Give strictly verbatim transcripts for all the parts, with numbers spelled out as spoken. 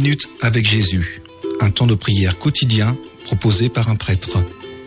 minutes avec Jésus, un temps de prière quotidien proposé par un prêtre.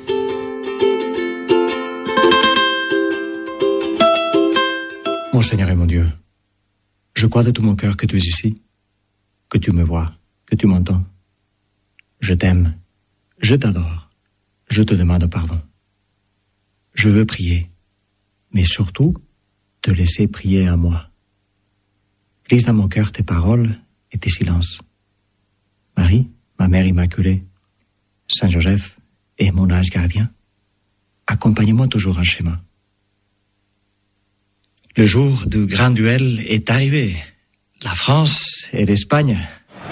Mon Seigneur et mon Dieu, je crois de tout mon cœur que tu es ici, que tu me vois, que tu m'entends. Je t'aime, je t'adore, je te demande pardon. Je veux prier, mais surtout te laisser prier à moi. Glisse dans mon cœur tes paroles et tes silences. Marie, ma mère immaculée, Saint Joseph et mon ange gardien, accompagne-moi toujours en chemin. Le jour du grand duel est arrivé. La France et l'Espagne.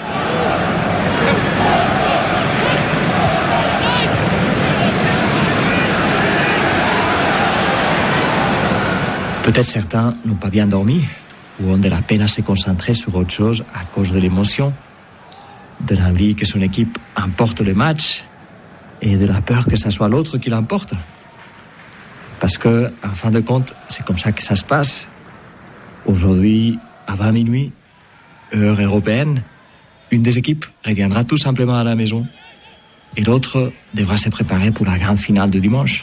Peut-être certains n'ont pas bien dormi ou ont de la peine à se concentrer sur autre chose à cause de l'émotion, de l'envie que son équipe emporte le match et de la peur que ce soit l'autre qui l'emporte. Parce que, en fin de compte, c'est comme ça que ça se passe. Aujourd'hui, à vingt minuit, heure européenne, une des équipes reviendra tout simplement à la maison et l'autre devra se préparer pour la grande finale de dimanche.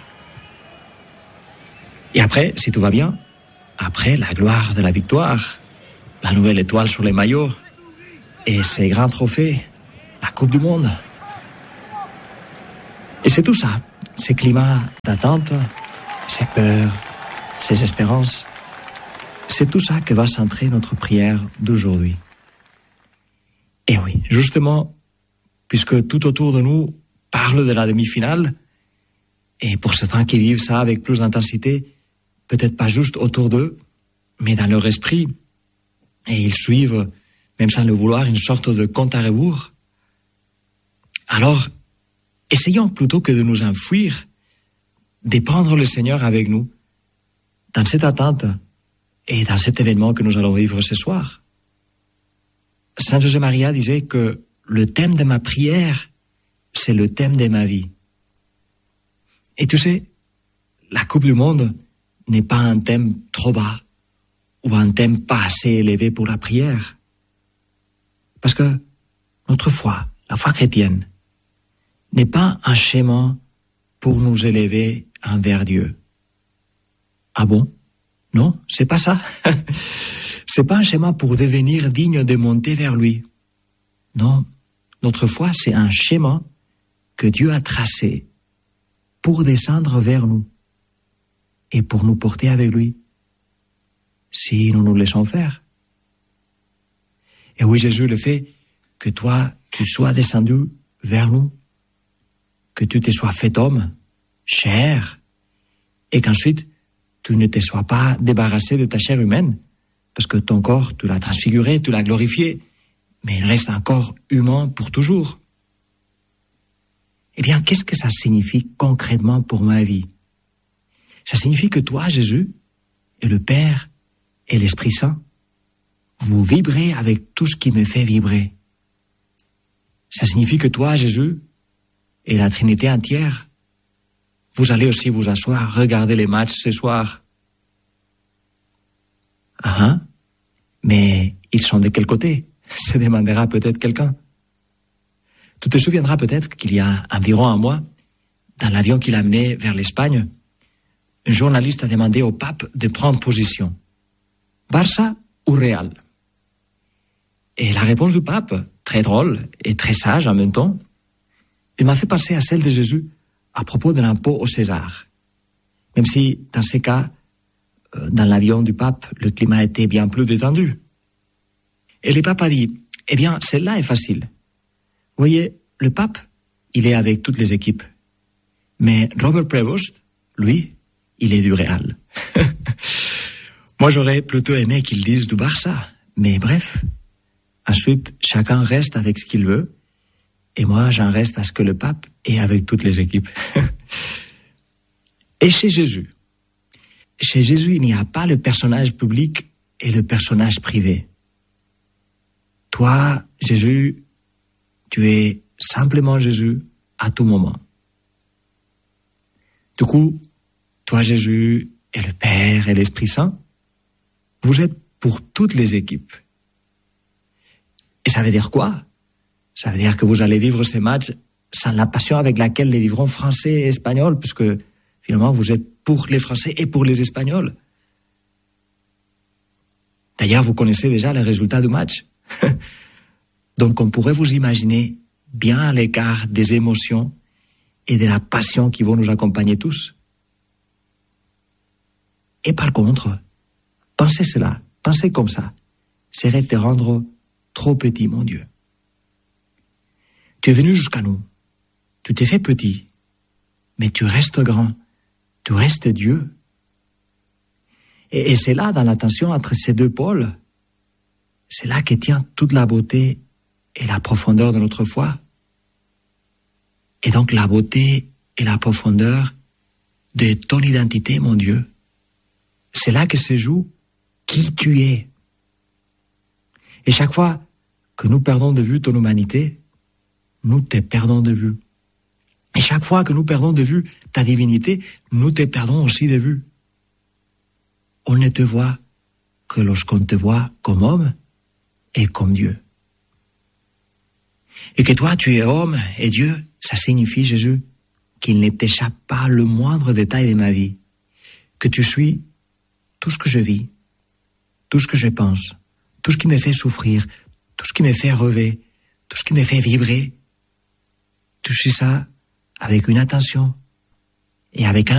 Et après, si tout va bien, après la gloire de la victoire, la nouvelle étoile sur les maillots et ces grands trophées, la Coupe du Monde. Et c'est tout ça, ces climats d'attente, ces peurs, ces espérances. C'est tout ça que va centrer notre prière d'aujourd'hui. Et oui, justement, puisque tout autour de nous parle de la demi-finale, et pour certains qui vivent ça avec plus d'intensité, peut-être pas juste autour d'eux, mais dans leur esprit, et ils suivent, même sans le vouloir, une sorte de compte à rebours. Alors, essayons plutôt que de nous enfuir, de prendre le Seigneur avec nous dans cette attente et dans cet événement que nous allons vivre ce soir. Saint José Maria disait que le thème de ma prière, c'est le thème de ma vie. Et tu sais, la Coupe du Monde n'est pas un thème trop bas ou un thème pas assez élevé pour la prière. Parce que notre foi, la foi chrétienne, n'est pas un schéma pour nous élever envers Dieu. Ah bon? Non, c'est pas ça. C'est pas un schéma pour devenir digne de monter vers lui. Non, notre foi, c'est un schéma que Dieu a tracé pour descendre vers nous et pour nous porter avec lui, si nous nous laissons faire. Et oui, Jésus, le fait que toi, tu sois descendu vers nous, que tu te sois fait homme, chair, et qu'ensuite, tu ne te sois pas débarrassé de ta chair humaine, parce que ton corps, tu l'as transfiguré, tu l'as glorifié, mais il reste un corps humain pour toujours. Eh bien, qu'est-ce que ça signifie concrètement pour ma vie? Ça signifie que toi, Jésus, et le Père, et l'Esprit Saint, vous vibrez avec tout ce qui me fait vibrer. Ça signifie que toi, Jésus, et la Trinité entière, vous allez aussi vous asseoir, regarder les matchs ce soir. Ah, hein? Mais ils sont de quel côté? Se demandera peut-être quelqu'un. Tu te souviendras peut-être qu'il y a environ un mois, dans l'avion qui l'amenait vers l'Espagne, un journaliste a demandé au pape de prendre position. Barça ou Real? Et la réponse du pape, très drôle et très sage en même temps, il m'a fait penser à celle de Jésus à propos de l'impôt au César. Même si, dans ces cas, dans l'avion du pape, le climat était bien plus détendu. Et le pape a dit, eh bien, celle-là est facile. Vous voyez, le pape, il est avec toutes les équipes. Mais Robert Prevost, lui, il est du Real. Moi, j'aurais plutôt aimé qu'il dise du Barça. Mais bref, ensuite, chacun reste avec ce qu'il veut. Et moi, j'en reste à ce que le pape est avec toutes les équipes. Et chez Jésus, chez Jésus, il n'y a pas le personnage public et le personnage privé. Toi, Jésus, tu es simplement Jésus à tout moment. Du coup, toi, Jésus, et le Père et l'Esprit Saint, vous êtes pour toutes les équipes. Et ça veut dire quoi? Ça veut dire que vous allez vivre ces matchs sans la passion avec laquelle les vivront Français et Espagnols, puisque finalement vous êtes pour les Français et pour les Espagnols. D'ailleurs, vous connaissez déjà les résultats du match. Donc on pourrait vous imaginer bien à l'écart des émotions et de la passion qui vont nous accompagner tous. Et par contre, pensez cela, pensez comme ça, serait te rendre trop petit, mon Dieu. Tu es venu jusqu'à nous, tu t'es fait petit, mais tu restes grand, tu restes Dieu. Et, et c'est là, dans la tension entre ces deux pôles, c'est là que tient toute la beauté et la profondeur de notre foi. Et donc la beauté et la profondeur de ton identité, mon Dieu. C'est là que se joue qui tu es. Et chaque fois que nous perdons de vue ton humanité, nous te perdons de vue. Et chaque fois que nous perdons de vue ta divinité, nous te perdons aussi de vue. On ne te voit que lorsqu'on te voit comme homme et comme Dieu. Et que toi, tu es homme et Dieu, ça signifie, Jésus, qu'il ne t'échappe pas le moindre détail de ma vie. Que tu suis tout ce que je vis, tout ce que je pense, tout ce qui me fait souffrir, tout ce qui me fait rêver, tout ce qui me fait vibrer. Tu suis ça avec une attention et avec un